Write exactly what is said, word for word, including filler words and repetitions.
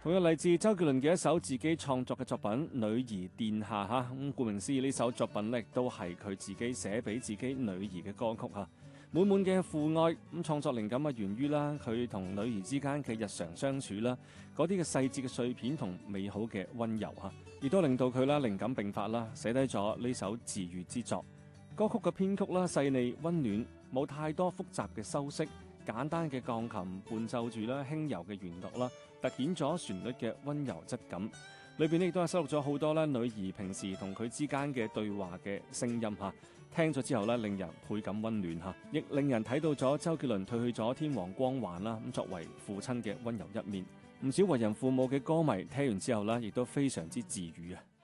同樣嚟自周杰倫嘅一首自己創作嘅作品《女兒殿下》吓，咁顧名思義呢首作品咧都係佢自己寫俾自己女兒嘅歌曲吓，滿滿嘅父愛。咁創作靈感啊源於啦佢同女兒之間嘅日常相處啦，嗰啲嘅細節嘅碎片同美好嘅溫柔吓，亦都令到佢啦靈感迸發啦，寫低咗呢首治癒之作。歌曲嘅編曲啦細膩溫暖，冇太多複雜嘅修飾，簡單嘅鋼琴伴奏住啦輕柔嘅旋律啦，凸顯咗旋律嘅溫柔質感。裏邊亦都係收錄咗好多啦女兒平時同佢之間嘅對話嘅聲音吓，聽咗之後咧令人倍感溫暖吓，亦令人睇到咗周杰倫褪去咗天王光環啦，咁作為父親嘅溫柔一面。唔少為人父母嘅歌迷聽完之後咧，亦都非常之治癒啊！